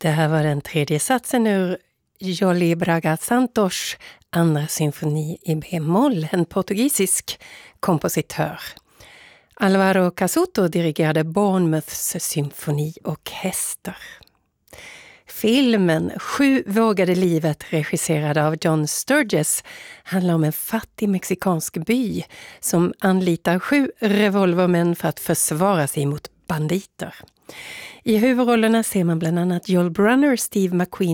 Det här var den tredje satsen ur Joly Braga Santos andra symfoni i b-moll, en portugisisk kompositör. Alvaro Casuto dirigerade Bournemouths symfoniorkester. Filmen 7 vågade livet, regisserad av John Sturges, handlar om en fattig mexikansk by som anlitar 7 revolvermän för att försvara sig mot banditer. I huvudrollerna ser man bland annat Yul Brynner, Steve McQueen